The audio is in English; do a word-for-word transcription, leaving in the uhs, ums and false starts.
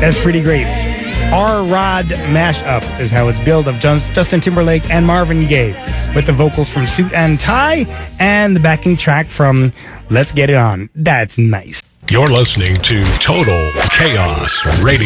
That's pretty great. R-Rod Mashup is how it's billed, of Justin Timberlake and Marvin Gaye, with the vocals from Suit and Tie and the backing track from Let's Get It On. That's nice. You're listening to Total Chaos Radio.